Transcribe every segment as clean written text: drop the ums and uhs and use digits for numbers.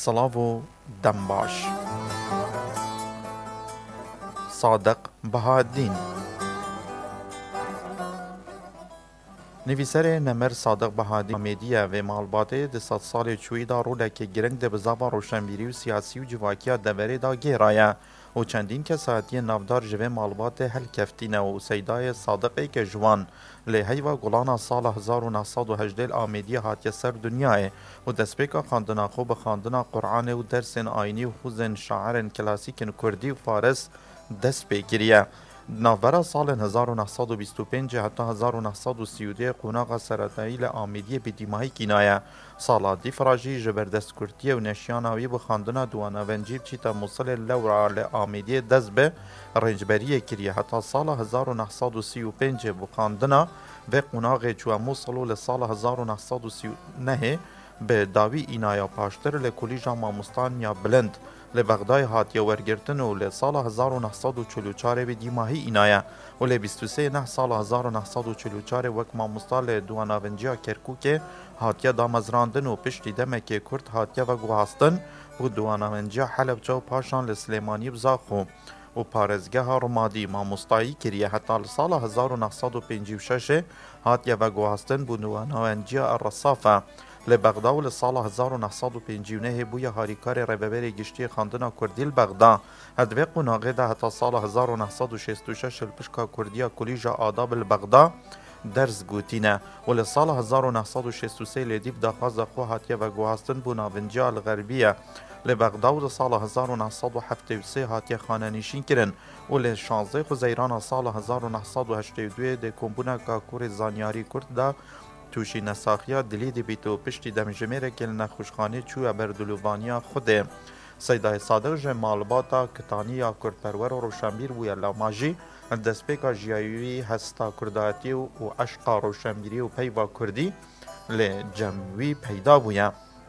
سلاو و دمباش. صادق بهادین نویسر نمر صادق بهادین آمیدیه و مالباته ده 100 سال چوی دا رولک گرنگ ده بزاوا روشنبیری و سیاسی و جواکیا دوره دا گیرایه و چندین کساتی نافدار جوه مالبات هل کفتینه و سیدای صادقی که جوان لحیوه گلانا سال 1918 آمیدی هاتیه سر دنیای و دسپیکا خاندنا خوب خاندنا قرآن و درسین آینی و خوزن شاعرن کلاسیکن کردی و فارس دست پیگیریه. ناورا سال 1925 حتی 1932 قوناغ سرطایل آمیدی بدیماهی کنایه سالا دیفراجی جبردست کرتیه و نشیاناوی بخاندنا دوانا ونجیب چیتا موصل لورا لآمیدی دست به رنجبریه کریه حتی سال 1935 بخاندنا و قوناغ چوه موصلو لسال 1939 به داوی اینایا پاشتر لکولیجا ماموستان یا بلند لبغدای هاتیه ورگرتن و لسال 1944 به دیماهی اینایه و ل23 نه سال 1944 وک ماموستا لدواناونجیا کرکوک هاتیه دامزراندن و پشتی دمک کرد هاتیه و گوهستن و دواناونجیا حلب جو پاشان لسلیمانی بزاخو و پارزگاه رمادی ماموستایی کریه حتی سال 1956 هاتیه و گوهستن و دواناونجیا الرصافه لبغدا و لسال 1959 بویا هاریکار رببری گشتی خاندنا کردی لبغدا هدوی قناغه ده حتی سال 1966 الپشکا کردیا کلیجا آداب لبغدا درز گوتینه و لسال 1963 لدیب داخواز خو هاتیه و گوهستن بو ناونجیا الغربیه لبغدا و لسال 1973 هاتیه خانه نشین کرن و لشانزه خو زیران سال 1982 ده کمبونا کاکور زانیاری کرد ده توشی نساخیا دلی دی بیتو پشتی دمجمیر کل نخوشخانه چوه بردلوبانیا خوده سیدای صادق جه مالباتا کتانیا کردپرور و روشنبیر بویا لاماجی دسپیکا جیایوی هستا کرداتی و عشقا روشنبیری و پیوا کردی لجموی پیدا بویا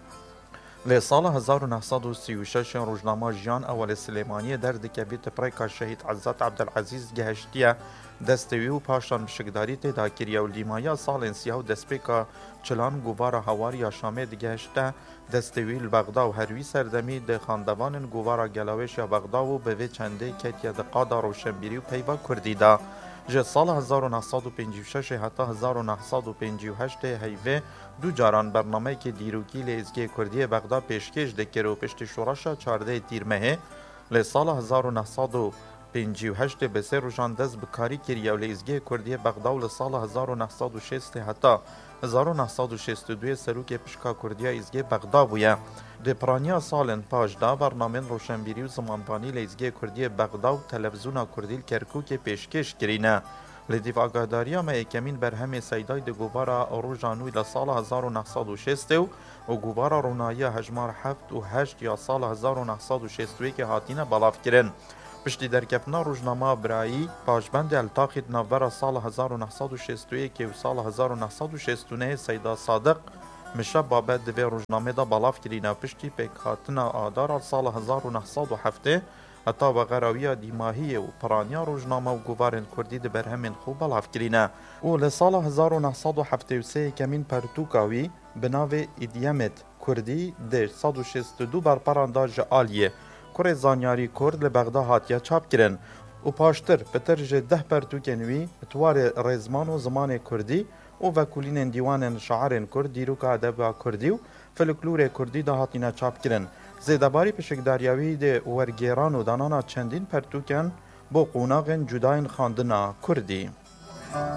لسال 1936 روزنامه جیان اول سلیمانی درد که بیت پریکا شهید عزت عبدالعزیز گهشتیه دستوی و پاشان بشکداری تیدا کریه و لیمایا سال انسیه و دسپیکا چلان گوارا هواریا شامه دگهشته دستوی لبغدا و هروی سردمی ده خاندوان گوارا گلاوش یا بغدا و به چنده کتیه ده قادا روشنبیری و پیوا کردی ده جه سال 1956 حتی 1958 هیوه دو جاران برنامه که دیروکی لازگی کردی بغدا پیشکش دکر و پشت شوراشا 14 تیرمه لسال 1958 به سه روشان دست بکاری کریه و لازگی کردی بغدا و لسال 1960 حتی 1962 سروک پشکا کردیا ازگی بغدا بویا ده پرانیا سالن پاش دا برنامه روشنبیری و زمانبانی لازگی کردی بغدا و تلویزیون کردیل کرکوک پیشکش کرینه لدیف آگاداریا ما اکمین برهم سیدای ده گوبارا روژانوی لسال 1960 و گوبارا رونایی هجمار 7 و 8 یا سال 1961 که هاتینه بلاف کرن پشتی درکپنا روزنامه برایی پاشبند التاقید نوبر سال 1961 و سال 1969 سیدا صادق مشه بابت دوی روزنامه دا بلاف کرینه پشتی پیکاتنا آدار سال 1907 حتی و غراوی دیماهی و پرانیا روزنامه و گوارن کردی ده برهمین خوب بلاف کرینه و لسال 1973 کمین پرتوکاوی بناو ایدیمت کردی ده 162 برپرانداج آلیه کره زانیاری کرد لبغدا هاتیه چاپ کرن و پاشتر پتر جه 10 پرتوکنوی اتوار رزمان و زمان کردی و وکولین دیوان شعر کرد دیروک ادب کردی و فلکلور کردی ده هاتینه چاپ کرن زیدباری پشکداریاوی ده ورگیران و دانانا چندین پرتوکن بو قوناغن جداین خاندنا کردی